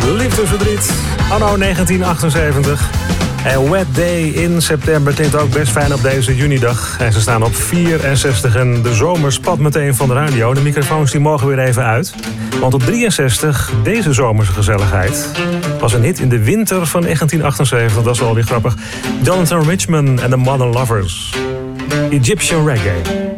Liefdesverdriet, anno 1978. En Wet Day in september klinkt ook best fijn op deze junidag. En ze staan op 64 en de zomer spat meteen van de radio. De microfoons die mogen weer even uit. Want op 63, deze zomerse gezelligheid, was een hit in de winter van 1978. Dat is wel weer grappig. Jonathan Richman en de Modern Lovers. Egyptian Reggae.